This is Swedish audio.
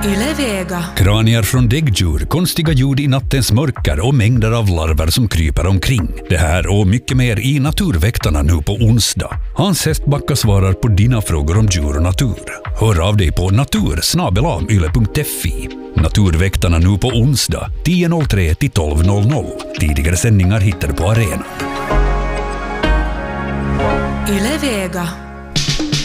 Yle Vega. Kranier från däggdjur, konstiga ljud i nattens mörker och mängder av larver som kryper omkring. Det här och mycket mer i Naturväktarna nu på onsdag. Hans Hästbacka svarar på dina frågor om djur och natur. Hör av dig på natur@yle.fi. Naturväktarna nu på onsdag 10.03 till 12.00. Tidigare sändningar hittar du på arenan. Yle Vega.